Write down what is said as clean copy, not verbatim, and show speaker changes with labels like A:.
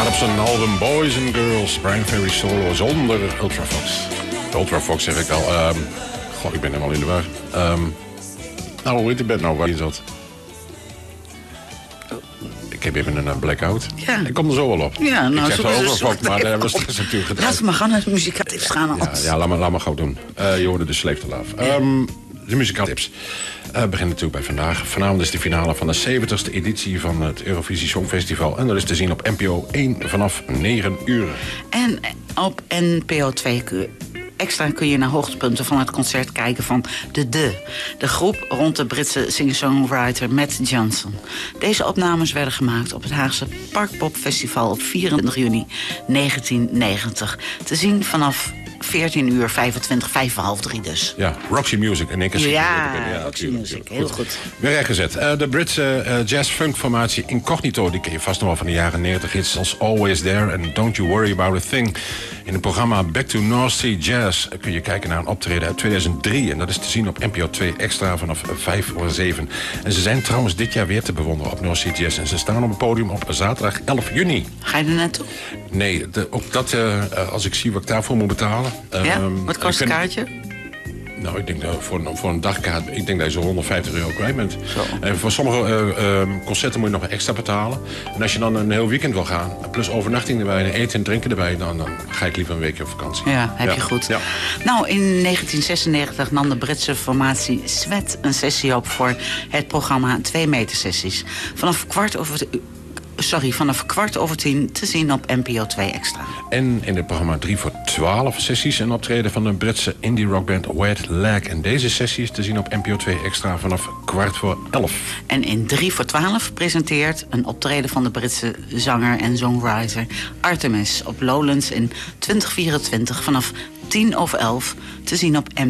A: staat op zijn album Boys and Girls. Brian Ferry solo zonder Ultravox. Ultravox zeg ik al. Ik ben helemaal in de war. Hoe heet die band nou waar je zat? Ik heb even een blackout.
B: Ja.
A: Ik kom er zo wel op.
B: Ja, nou,
A: ik zeg Ultravox, maar daar hebben we straks natuurlijk gedaan.
B: Laten we maar gaan naar de muzikaaltips gaan.
A: Ja, laat maar gauw doen. Je hoorde de Slave to Love. De muzikaaltips. Begint natuurlijk bij vandaag. Vanavond is de finale van de 70ste editie van het Eurovisie Songfestival. En dat is te zien op NPO 1 vanaf 9 uur.
B: En op NPO 2 extra kun je naar hoogtepunten van het concert kijken van de groep rond de Britse singer-songwriter Matt Johnson. Deze opnames werden gemaakt op het Haagse Parkpop Festival op 24 juni 1990. Te zien vanaf 14 uur 25, 3 dus.
A: Ja, Roxy Music en ik.
B: Ja, Roxy Music, heel goed.
A: Weer rechtgezet. De Britse jazz-funk-formatie Incognito, die ken je vast nog wel van de jaren 90 hits als Always There en Don't You Worry About a Thing. In het programma Back to North Sea Jazz kun je kijken naar een optreden uit 2003. En dat is te zien op NPO 2 Extra vanaf 5:07. En ze zijn trouwens dit jaar weer te bewonderen op North Sea Jazz. En ze staan op het podium op zaterdag 11 juni.
B: Ga je er naartoe?
A: Nee, ook dat als ik zie wat ik daarvoor moet betalen.
B: Wat kost het kaartje?
A: Nou, ik denk voor een dagkaart, ik denk dat je zo €150 kwijt bent. En voor sommige concerten moet je nog extra betalen. En als je dan een heel weekend wil gaan, plus overnachting erbij, eten en drinken erbij, dan ga ik liever een weekje op vakantie.
B: Ja, heb je goed.
A: Ja.
B: Nou, in 1996 nam de Britse formatie Sweat een sessie op voor het programma 2 meter sessies. Vanaf 10:15 te zien op NPO 2 Extra.
A: En in het programma 3 voor 12 sessies een optreden van de Britse indie rockband Wet Leg. En deze sessie is te zien op NPO 2 Extra vanaf 11:15.
B: En in 3 voor 12 presenteert een optreden van de Britse zanger en songwriter Artemis op Lowlands in 2024 vanaf 10:10 te zien op